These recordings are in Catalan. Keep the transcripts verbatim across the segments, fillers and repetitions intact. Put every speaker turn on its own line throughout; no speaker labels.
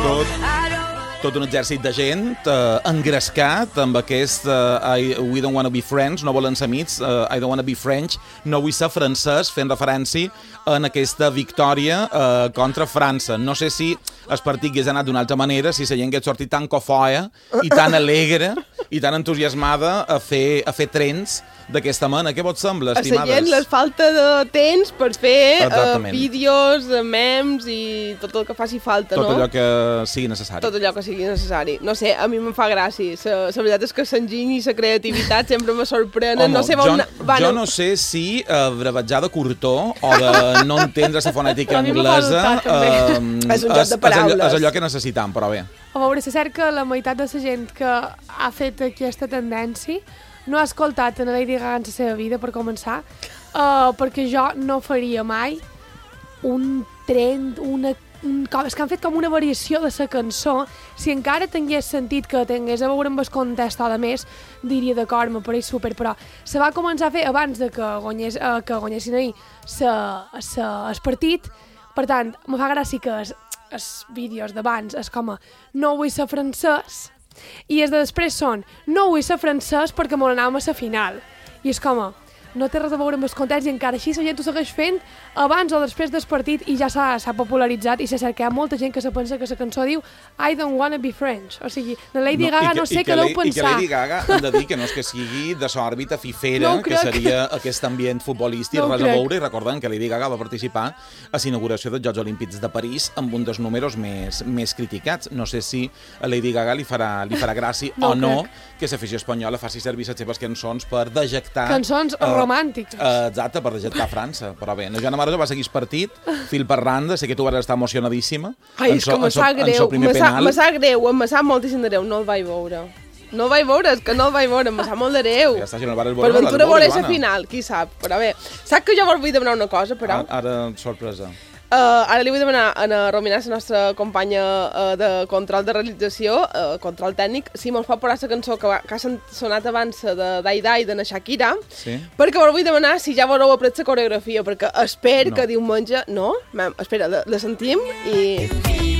tot... tot un exèrcit de gent uh, engrescat amb aquest uh, I, We don't wanna be friends, no volen ser amics, uh, I don't wanna be French, no vull ser francès, fent referència en aquesta victòria uh, contra França. No sé si el partit hagués anat d'una altra manera, si la gent hagués sortit tan cofoia i tan alegre i tan entusiasmada a fer, a fer trens d'aquesta mena. Què vos sembla, estimades?
A la gent les falta de temps per fer uh, vídeos, memes i tot el que faci falta,
tot
no?
Tot allò que sigui necessari.
Tot allò que sigui necessari. No sé, a mi me'n fa gràcia. La veritat és que l'enginy i la creativitat sempre me sorprenen.
Home,
no sé,
jo,
una... Va,
jo
no...
no sé si uh, brevetjar de curtó o de no entendre la fonètica anglesa uh,
és un joc de paraules.
És, és allò que necessitam, però bé.
A veure, se sert que la meitat de la gent que ha fet aquesta tendència no ha escoltat en Lady Gaga en la seva vida, per començar, uh, perquè jo no faria mai un trend, una, un, és que han fet com una variació de la cançó. Si encara tingués sentit que tingués a veure amb el context o de més, diria d'acord, me pareix súper, però se va començar a fer abans de que, guanyés, uh, que guanyessin ahir sa, sa, el partit. Per tant, me fa gràcia que els, els vídeos d'abans és com a no vull ser francès, i els de després són no vull ser francès perquè me n'anàvem a la final. I és com a no té res a veure amb els context i encara així la gent ho segueix fent abans o després del partit i ja s'ha popularitzat i se sap que hi ha molta gent que se pensa que la cançó diu I don't wanna be French. O sigui, la Lady no, Gaga que, no sé què deu pensar.
I que Lady Gaga hem de dir que no és que sigui de l'òrbita fifera, no que seria aquest ambient futbolístic, no res a veure, i recordem que Lady Gaga va participar a l'inauguració dels Jocs Olímpics de París amb un dels números més, més criticats. No sé si a Lady Gaga li farà, li farà gràcia no o no crec. Que l'afició espanyola faci servir les seves cançons per dejectar...
Cançons uh, romàntiques.
Uh, exacte, per dejectar França. Però bé, no, Joana Maroja va seguir el partit, fil per randa, sé que tu vas estar emocionadíssima.
Ai, és so, que me sap greu, me sap, me sap greu, me sap moltíssim de greu, no el vaig veure. No el vaig veure, és que no el vaig veure, me sap molt de greu.
Ja està, si no el vares
veure, per ventura veure la final, qui sap, però bé. Saps que jo vos vull demanar una cosa, però...
Ara, ara sorpresa.
Uh, ara li vull demanar a na Romina, la nostra companya uh, de control de realització, uh, control tècnic, si mos pot posar la cançó que, va, que ha sonat abans de Dai Dai de na Shakira, sí. Perquè vos vull demanar si ja vos heu après la coreografia, perquè espero no. que diumenge... No? Mem, espera, la, la sentim i...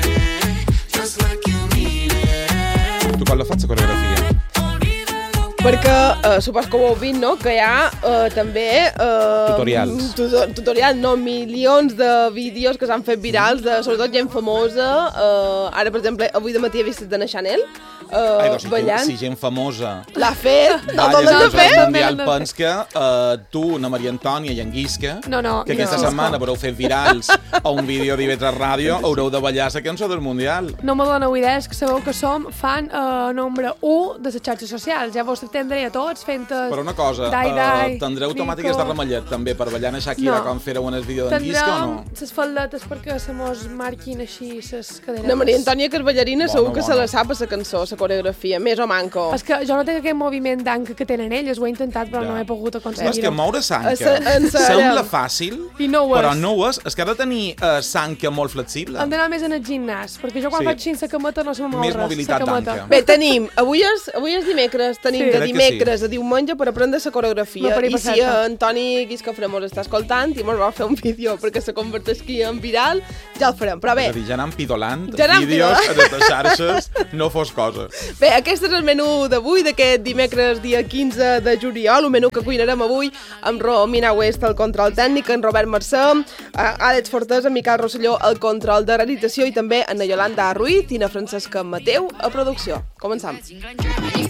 Tu quan la fas, la coreografia?
Perquè uh, supos que ho heu vist, no?, que hi ha uh, també... Uh,
tutorials.
Tutor, tutorials, no, milions de vídeos que s'han fet virals, de, sobretot gent famosa. Uh, ara, per exemple, avui de matí he vist de na Chanel, uh,
Ai, doncs, si
ballant.
Si gent famosa...
L'ha fet, no
tot
l'ha fet.
El Mundial pens que uh, tu, na Maria Antònia i en Guisca,
no, no,
que aquesta
no.
setmana haureu fet virals a un vídeo d'I V tres Ràdio, haureu de ballar la cançó del Mundial.
No me doneu idees, que sabeu que som fan uh, nombre u de les xarxes socials. Ja vos tindré a tots fent...
Però una cosa,
dai, dai,
uh, tindreu tomàtiques de ramellet també per ballar a Shakira no. quan fèreu en el vídeo d'en Guisca o no?
Tindrem les faldetes perquè se mos marquin així les caderes.
Na Maria Antònia, que és ballarina, bueno, segur que bueno. se la sap a la cançó, la coreografia, més o manco.
És que jo no tinc aquest moviment d'anca que tenen elles, ho he intentat però ja. no he pogut aconseguir-ho.
És que moure s'anca sembla fàcil,
I no
però no ho és. És que ha de tenir uh, s'anca molt flexible.
Hem d'anar més en el gimnàs, perquè jo quan sí. faig així la cameta no se me mou res.
Més mobilitat d'anca.
Bé, tenim, avui és, avui és dimecres, tenim sí. de dimecres sí. a diumenge per aprendre la coreografia. I si en Toni Guisca Fremol està escoltant i ens va fer un vídeo perquè se converteixi en viral, ja el farem. Però bé...
És a dir, ja anant pidolant
ja
vídeos a les xarxes, no fos cosa.
Bé, aquest és el menú d'avui, d'aquest dimecres dia quinze de juliol, un menú que cuinarem avui amb Romina West, el control tècnic, en Robert Mercè, Àlex Fortés, en Miquel Rosselló, el control de realització i també en Yolanda Ruiz i na Francesca Mateu a producció. Començam.